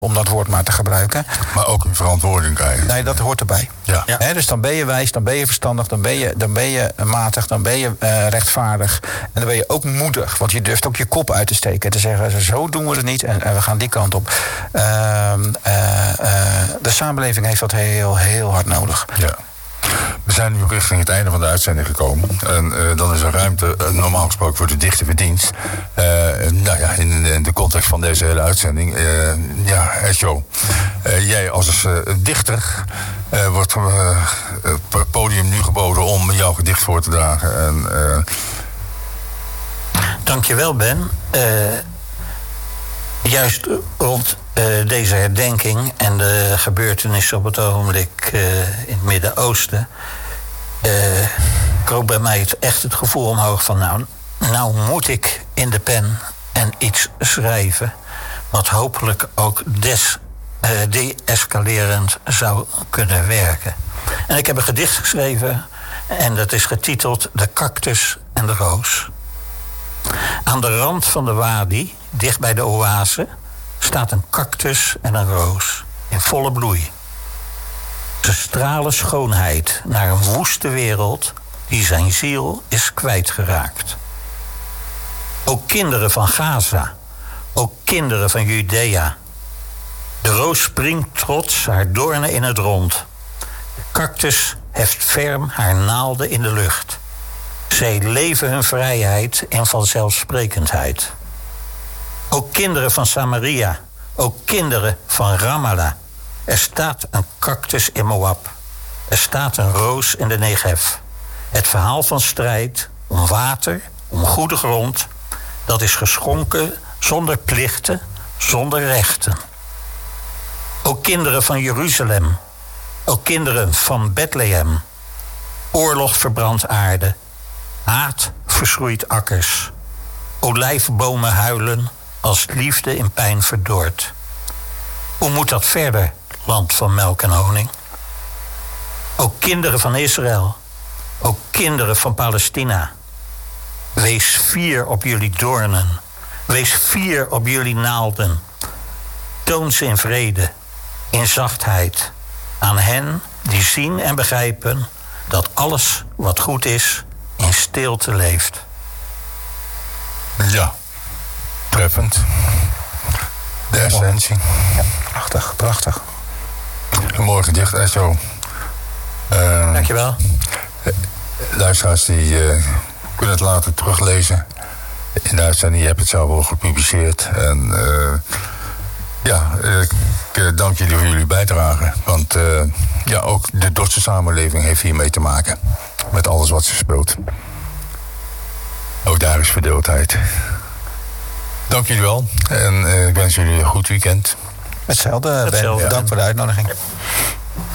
om dat woord maar te gebruiken. Maar ook een verantwoording krijgen. Nee, dat hoort erbij. Ja. Dus dan ben je wijs, dan ben je verstandig, dan ben je matig, dan ben je rechtvaardig. En dan ben je ook moedig, want je durft ook je kop uit te steken. En te zeggen, zo doen we het niet en we gaan die kant op. De samenleving heeft dat heel, heel hard nodig. Ja. We zijn nu richting het einde van de uitzending gekomen. En dan is er ruimte, normaal gesproken, voor de dichter verdienst. In de context van deze hele uitzending. Jo, jij als dichter wordt het podium nu geboden om jouw gedicht voor te dragen. Dankjewel, Ben. Juist rond deze herdenking en de gebeurtenissen op het ogenblik in het Midden-Oosten kroop bij mij echt het gevoel omhoog van nou moet ik in de pen en iets schrijven wat hopelijk ook de-escalerend zou kunnen werken. En ik heb een gedicht geschreven en dat is getiteld De Cactus en de Roos. Aan de rand van de wadi, dicht bij de oase, staat een cactus en een roos in volle bloei. Ze stralen schoonheid naar een woeste wereld die zijn ziel is kwijtgeraakt. Ook kinderen van Gaza, ook kinderen van Judea. De roos springt trots haar doornen in het rond. De cactus heft ferm haar naalden in de lucht. Zij leven hun vrijheid in vanzelfsprekendheid. Ook kinderen van Samaria, ook kinderen van Ramallah. Er staat een cactus in Moab. Er staat een roos in de Negev. Het verhaal van strijd om water, om goede grond, dat is geschonken zonder plichten, zonder rechten. Ook kinderen van Jeruzalem, ook kinderen van Bethlehem. Oorlog verbrandt aarde, haat verschroeit akkers. Olijfbomen huilen als liefde in pijn verdord. Hoe moet dat verder, land van melk en honing? Ook kinderen van Israël, ook kinderen van Palestina. Wees fier op jullie doornen, wees fier op jullie naalden. Toon ze in vrede, in zachtheid, aan hen die zien en begrijpen dat alles wat goed is in stilte leeft. Ja, treffend. De essentie. Ja, prachtig, prachtig. Een mooi gedicht, Echo. Dankjewel. Luisteraars die kunnen het later teruglezen. In de uitzending, je hebt het zelf al gepubliceerd. En ik dank jullie voor jullie bijdrage. Want ook de Dordtse samenleving heeft hiermee te maken. Met alles wat ze speelt. Ook daar is verdeeldheid. Dank jullie wel. En ik wens jullie een goed weekend. Hetzelfde. Dank voor de uitnodiging.